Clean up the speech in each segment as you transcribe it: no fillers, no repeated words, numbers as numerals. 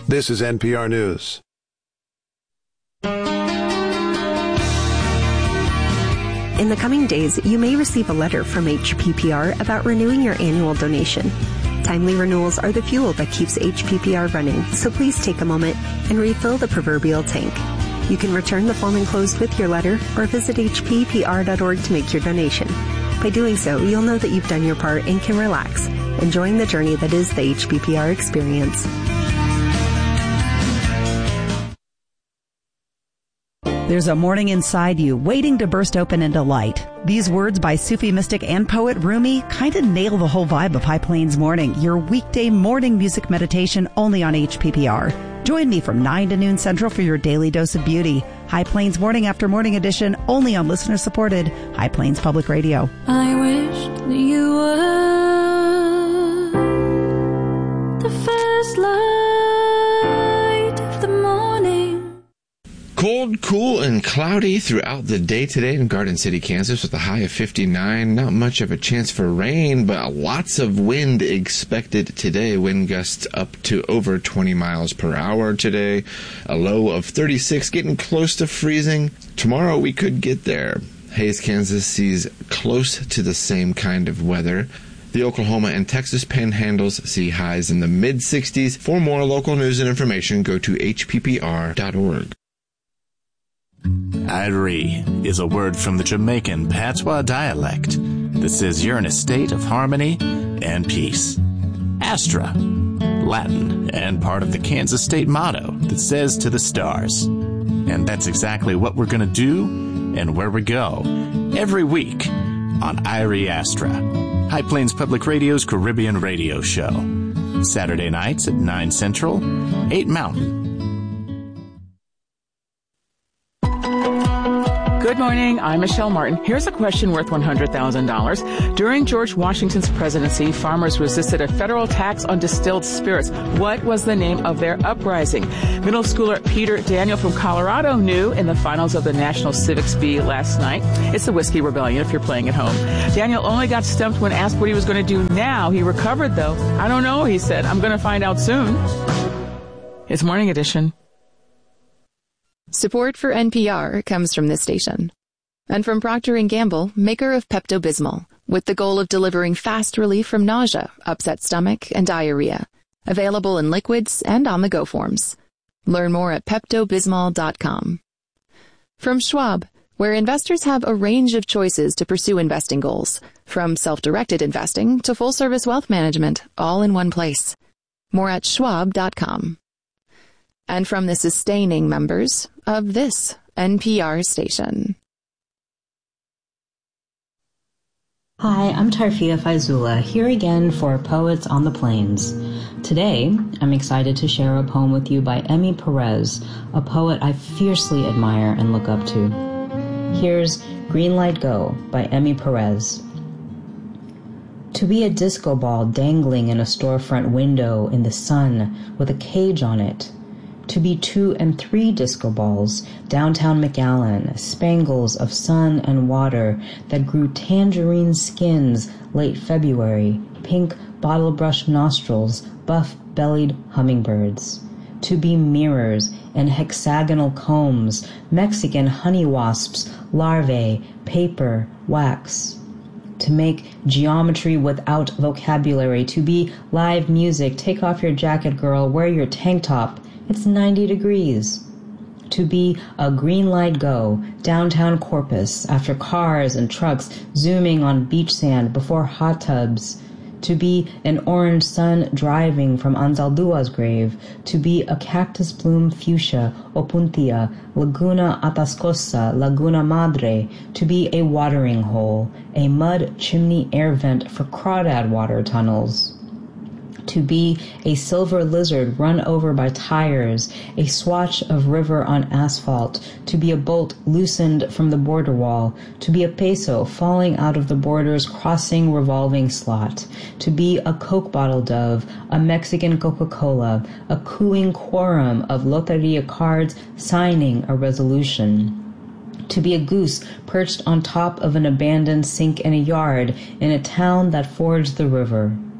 This is NPR News. In the coming days, you may receive a letter from HPPR about renewing your annual donation. Timely renewals are the fuel that keeps HPPR running, so please take a moment and refill the proverbial tank. You can return the form enclosed with your letter or visit hppr.org to make your donation. By doing so, you'll know that you've done your part and can relax, enjoying the journey that is the HPPR experience. There's a morning inside you waiting to burst open into light. These words by Sufi mystic and poet Rumi kind of nail the whole vibe of High Plains Morning, your weekday morning music meditation only on HPPR. Join me from 9 to noon Central for your daily dose of beauty. High Plains Morning After Morning edition only on listener-supported High Plains Public Radio. I wish that you were the first light of the morning. Cold, cool, and cloudy throughout the day today in Garden City, Kansas, with a high of 59. Not much of a chance for rain, but lots of wind expected today. Wind gusts up to over 20 miles per hour today. A low of 36, getting close to freezing. Tomorrow we could get there. Hays, Kansas sees close to the same kind of weather. The Oklahoma and Texas panhandles see highs in the mid-60s. For more local news and information, go to hppr.org. Irie is a word from the Jamaican patois dialect that says you're in a state of harmony and peace. Astra, Latin, and part of the Kansas state motto that says to the stars. And that's exactly what we're going to do and where we go every week on Irie Astra, High Plains Public Radio's Caribbean radio show. Saturday nights at 9 Central, 8 Mountain. Good morning. I'm Michelle Martin. Here's a question worth $100,000. During George Washington's presidency, farmers resisted a federal tax on distilled spirits. What was the name of their uprising? Middle schooler Peter Daniel from Colorado knew in the finals of the National Civics Bee last night. It's the Whiskey Rebellion if you're playing at home. Daniel only got stumped when asked what he was going to do now. He recovered, though. I don't know, he said. I'm going to find out soon. It's Morning Edition. Support for NPR comes from this station. And from Procter & Gamble, maker of Pepto-Bismol, with the goal of delivering fast relief from nausea, upset stomach, and diarrhea. Available in liquids and on-the-go forms. Learn more at PeptoBismol.com. From Schwab, where investors have a range of choices to pursue investing goals, from self-directed investing to full-service wealth management, all in one place. More at Schwab.com. And from the sustaining members of this NPR station. Hi, I'm Tarfia Faizullah, here again for Poets on the Plains. Today, I'm excited to share a poem with you by Emi Perez, a poet I fiercely admire and look up to. Here's Green Light Go by Emi Perez. To be a disco ball dangling in a storefront window in the sun with a cage on it. To be 2 and 3 disco balls, downtown McAllen, spangles of sun and water that grew tangerine skins late February, pink bottle-brush nostrils, buff-bellied hummingbirds. To be mirrors and hexagonal combs, Mexican honey wasps, larvae, paper, wax. To make geometry without vocabulary, to be live music, take off your jacket, girl, wear your tank top. It's 90 degrees. To be a green light go, downtown Corpus, after cars and trucks zooming on beach sand before hot tubs. To be an orange sun driving from Anzaldua's grave. To be a cactus bloom fuchsia, Opuntia, Laguna Atascosa, Laguna Madre. To be a watering hole, a mud chimney air vent for crawdad water tunnels. To be a silver lizard run over by tires, a swatch of river on asphalt, to be a bolt loosened from the border wall, to be a peso falling out of the border's crossing revolving slot, to be a Coke bottle dove, a Mexican Coca-Cola, a cooing quorum of Loteria cards signing a resolution. To be a goose perched on top of an abandoned sink in a yard in a town that forged the river.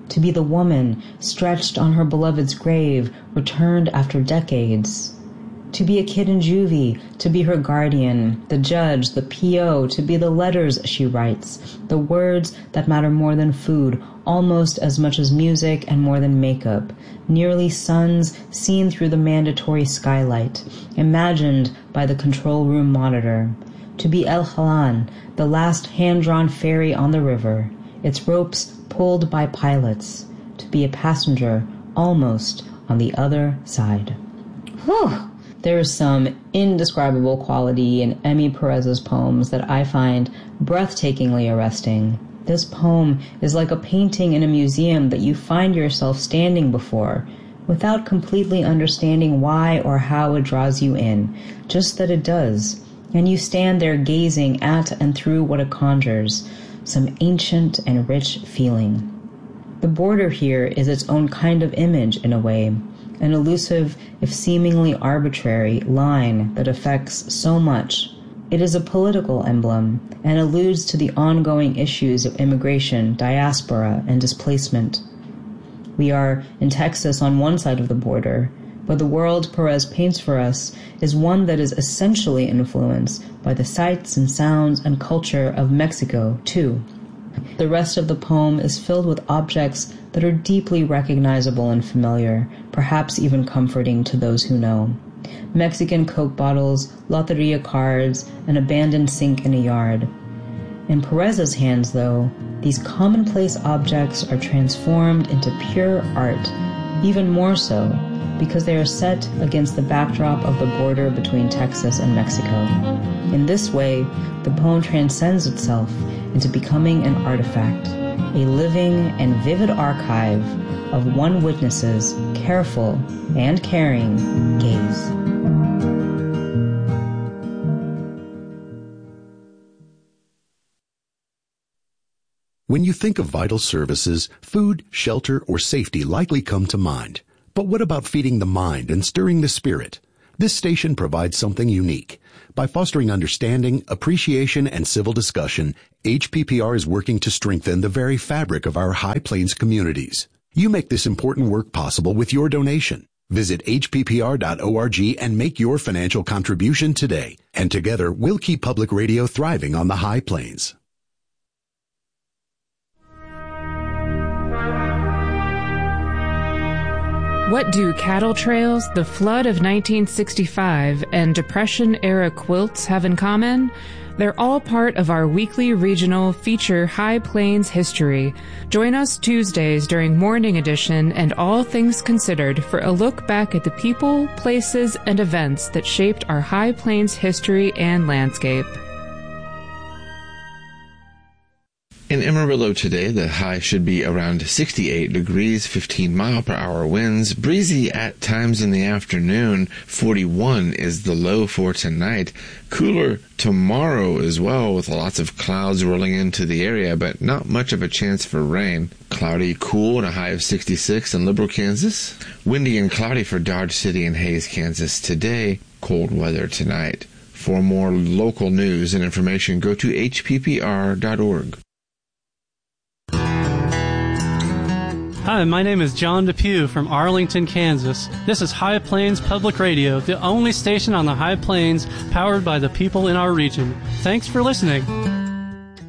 to be the woman stretched on her beloved's grave, returned after decades. To be a kid in juvie, to be her guardian, the judge, the PO, to be the letters she writes, the words that matter more than food, almost as much as music and more than makeup, nearly suns seen through the mandatory skylight, imagined by the control room monitor. To be El Halan, the last hand-drawn ferry on the river, its ropes pulled by pilots, to be a passenger almost on the other side. Whew! There is some indescribable quality in Emi Perez's poems that I find breathtakingly arresting. This poem is like a painting in a museum that you find yourself standing before, without completely understanding why or how it draws you in, just that it does, and you stand there gazing at and through what it conjures, some ancient and rich feeling. The border here is its own kind of image in a way, an elusive, if seemingly arbitrary, line that affects so much. It is a political emblem and alludes to the ongoing issues of immigration, diaspora, and displacement. We are in Texas on one side of the border, but the world Perez paints for us is one that is essentially influenced by the sights and sounds and culture of Mexico, too. The rest of the poem is filled with objects that are deeply recognizable and familiar, perhaps even comforting to those who know. Mexican Coke bottles, loteria cards, an abandoned sink in a yard. In Perez's hands, though, these commonplace objects are transformed into pure art, even more so because they are set against the backdrop of the border between Texas and Mexico. In this way, the poem transcends itself into becoming an artifact, a living and vivid archive of one witness's careful and caring gaze. When you think of vital services, food, shelter, or safety likely come to mind. But what about feeding the mind and stirring the spirit? This station provides something unique. By fostering understanding, appreciation, and civil discussion, HPPR is working to strengthen the very fabric of our High Plains communities. You make this important work possible with your donation. Visit hppr.org and make your financial contribution today. And together, we'll keep public radio thriving on the High Plains. What do cattle trails, the flood of 1965, and Depression-era quilts have in common? They're all part of our weekly regional feature High Plains History. Join us Tuesdays during Morning Edition and All Things Considered for a look back at the people, places, and events that shaped our High Plains history and landscape. In Amarillo today, the high should be around 68 degrees, 15-mile-per-hour winds, breezy at times in the afternoon. 41 is the low for tonight. Cooler tomorrow as well, with lots of clouds rolling into the area, but not much of a chance for rain. Cloudy, cool, and a high of 66 in Liberal, Kansas. Windy and cloudy for Dodge City and Hays, Kansas today. Cold weather tonight. For more local news and information, go to hppr.org. Hi, my name is John Depew from Arlington, Kansas. This is High Plains Public Radio, the only station on the High Plains powered by the people in our region. Thanks for listening.